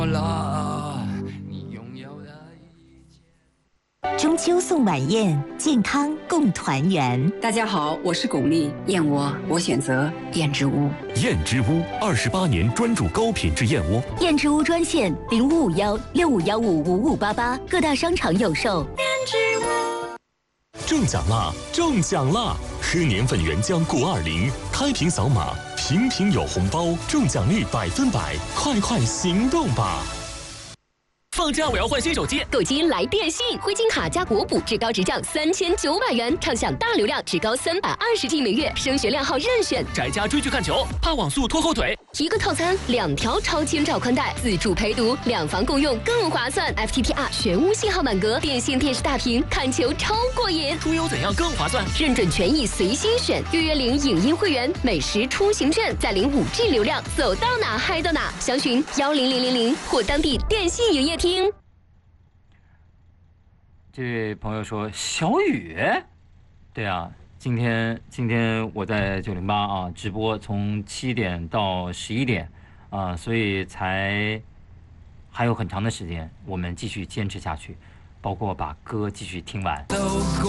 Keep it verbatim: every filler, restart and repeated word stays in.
中秋送晚宴，健康共团圆。 大家好，我是巩俐，燕窝我选择燕之屋。 燕之屋二十八年专注高品质燕窝。 燕之屋专线零五五幺六五幺五五五八八，各大商场有售。燕之屋中奖啦！中奖啦！喝年份原浆谷二零，开瓶扫码，瓶瓶有红包，中奖率百分百，快快行动吧！放假我要换新手机， 购机来电信，灰金卡加国补，至高直降三千九百元，畅享大流量，至高三百二十 G 每月，升学量号任选。 宅家追剧看球，怕网速拖后腿。 一个套餐，两条超千兆宽带，自助陪读，两房共用更划算。F T T R 全屋信号满格，电信电视大屏，看球超过瘾。 出游怎样更划算？ 认准权益随心选，预约领影音会员，美食出行券，再领五 G 流量，走到哪嗨到哪。详询幺零零零零或当地电信营业厅。 这位朋友说：“小雨，对啊，今天今天我在九零八啊直播，从七点到十一点啊，所以才还有很长的时间，我们继续坚持下去，包括把歌继续听完。”